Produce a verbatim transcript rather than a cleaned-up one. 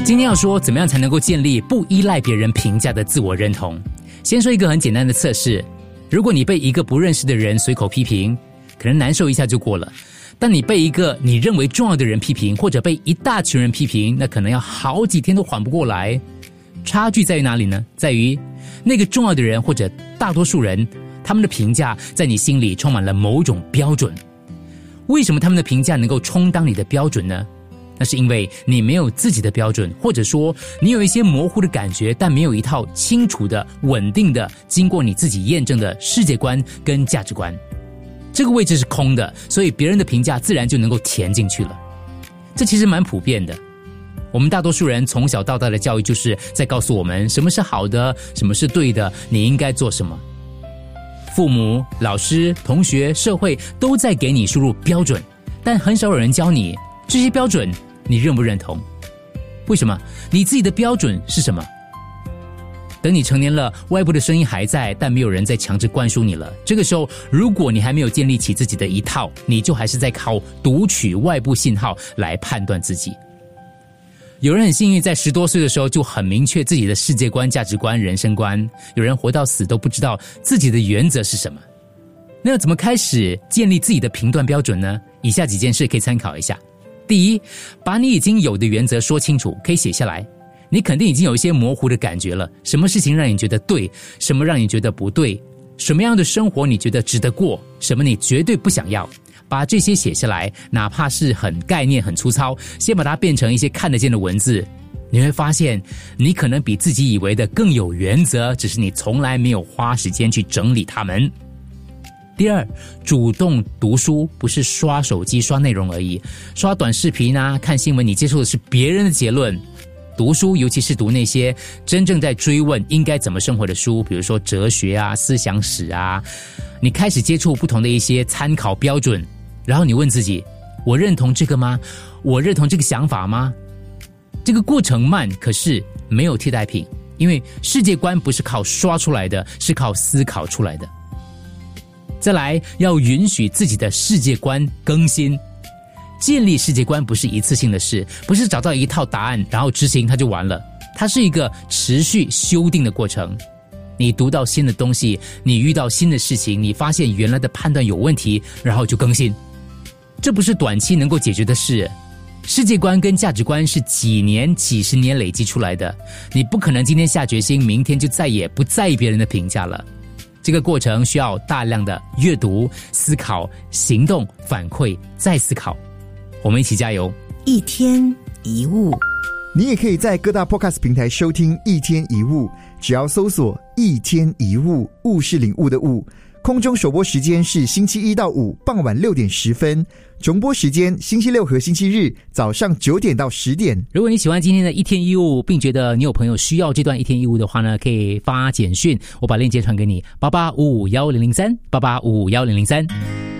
今天要说怎么样才能够建立不依赖别人评价的自我认同。先说一个很简单的测试，如果你被一个不认识的人随口批评，可能难受一下就过了，但你被一个你认为重要的人批评，或者被一大群人批评，那可能要好几天都缓不过来。差距在于哪里呢？在于那个重要的人或者大多数人，他们的评价在你心里充满了某种标准。为什么他们的评价能够充当你的标准呢？那是因为你没有自己的标准，或者说你有一些模糊的感觉，但没有一套清楚的、稳定的、经过你自己验证的世界观跟价值观。这个位置是空的，所以别人的评价自然就能够填进去了。这其实蛮普遍的。我们大多数人从小到大的教育就是在告诉我们什么是好的，什么是对的，你应该做什么。父母、老师、同学、社会都在给你输入标准，但很少有人教你这些标准你认不认同？为什么？你自己的标准是什么？等你成年了，外部的声音还在，但没有人再强制灌输你了。这个时候，如果你还没有建立起自己的一套，你就还是在靠读取外部信号来判断自己。有人很幸运，在十多岁的时候就很明确自己的世界观、价值观、人生观；有人活到死都不知道自己的原则是什么。那要怎么开始建立自己的评断标准呢？以下几件事可以参考一下。第一，把你已经有的原则说清楚，可以写下来。你肯定已经有一些模糊的感觉了，什么事情让你觉得对，什么让你觉得不对，什么样的生活你觉得值得过，什么你绝对不想要。把这些写下来，哪怕是很概念很粗糙，先把它变成一些看得见的文字，你会发现你可能比自己以为的更有原则，只是你从来没有花时间去整理它们。第二，主动读书，不是刷手机刷内容而已，刷短视频啊，看新闻，你接受的是别人的结论。读书，尤其是读那些真正在追问应该怎么生活的书，比如说哲学啊、思想史啊，你开始接触不同的一些参考标准，然后你问自己，我认同这个吗？我认同这个想法吗？这个过程慢，可是没有替代品，因为世界观不是靠刷出来的，是靠思考出来的。再来，要允许自己的世界观更新。建立世界观不是一次性的事，不是找到一套答案然后执行它就完了，它是一个持续修订的过程。你读到新的东西，你遇到新的事情，你发现原来的判断有问题，然后就更新。这不是短期能够解决的事。世界观跟价值观是几年、几十年累积出来的，你不可能今天下决心，明天就再也不在意别人的评价了。这个过程需要大量的阅读、思考、行动、反馈，再思考。我们一起加油！ 一天一物， 你也可以在各大 Podcast 平台收听一天一物，只要搜索一天一物，物是领悟的物。空中首播时间是星期一到五傍晚六点十分，重播时间星期六和星期日早上九点到十点。 如果你喜欢今天的一天一物，并觉得你有朋友需要这段一天一物的话呢，可以发简讯，我把链接传给你，八八五五一零零三，八八五五一零零三。